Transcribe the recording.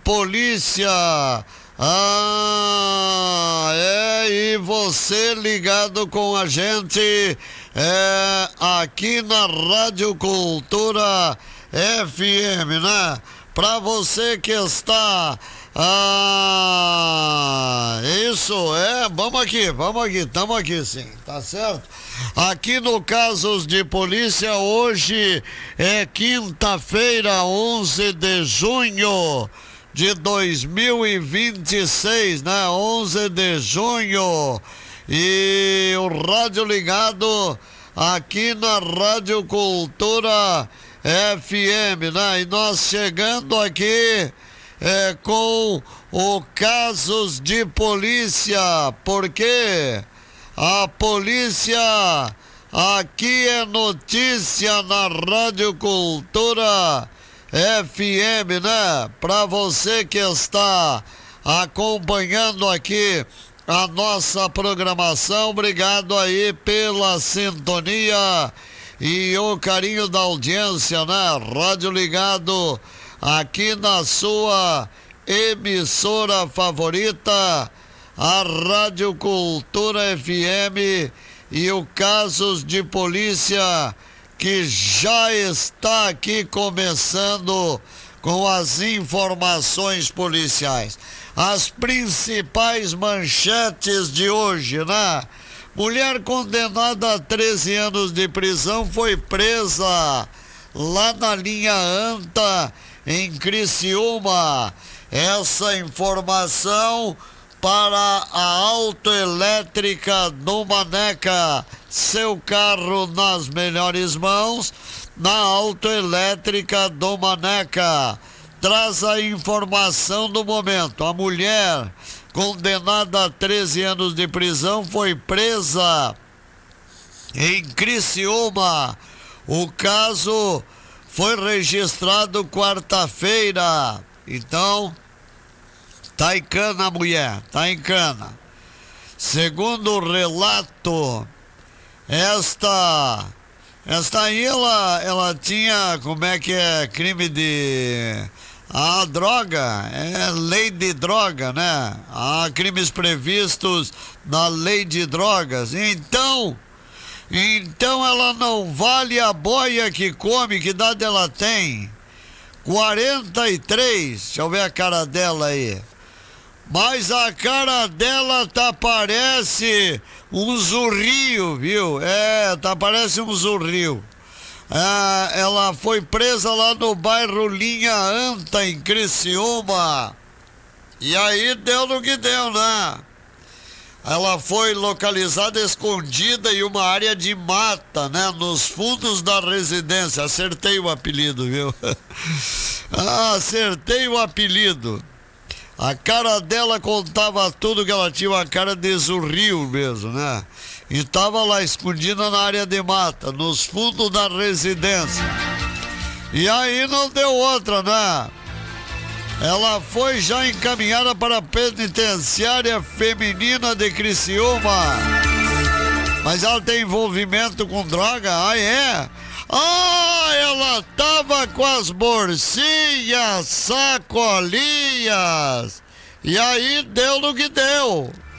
polícia. E você ligado com a gente aqui na Rádio Cultura FM, né? Para você que está... estamos aqui sim, tá certo? Aqui no Casos de Polícia, hoje é quinta-feira, 11 de junho de 2026, né? 11 de junho. E o rádio ligado aqui na Rádio Cultura FM, né? E nós chegando aqui com o Casos de Polícia, porque a polícia aqui é notícia na Rádio Cultura FM, né? Para você que está acompanhando aqui a nossa programação, obrigado aí pela sintonia e o carinho da audiência, né? Rádio ligado aqui na sua emissora favorita, a Rádio Cultura FM, e o Casos de Polícia, que já está aqui começando com as informações policiais. As principais manchetes de hoje, né? Mulher condenada a 13 anos de prisão foi presa lá na linha Anta, em Criciúma. Essa informação para a Autoelétrica do Maneca. Seu carro nas melhores mãos, na Autoelétrica do Maneca. Traz a informação do momento. A mulher condenada a 13 anos de prisão foi presa em Criciúma. O caso foi registrado quarta-feira. Então, tá em cana a mulher, tá em cana. Segundo o relato, esta aí, ela tinha, como é que é, crime de... droga, lei de droga, né? Há crimes previstos na lei de drogas. Então ela não vale a boia que come. Que idade ela tem? 43. Deixa eu ver a cara dela aí. Mas a cara dela parece um zurrio, viu? Parece um zurrio. Ela foi presa lá no bairro Linha Anta, em Criciúma. E aí deu no que deu, né? Ela foi localizada escondida em uma área de mata, né? Nos fundos da residência. Acertei o apelido, viu? Acertei o apelido. A cara dela contava tudo, que ela tinha uma cara de zurrio mesmo, né? E estava lá escondida na área de mata, nos fundos da residência. E aí não deu outra, né? Ela foi já encaminhada para a penitenciária feminina de Criciúma. Mas ela tem envolvimento com droga? Ela tava com as bolsinhas, sacolinhas. E aí deu no que deu.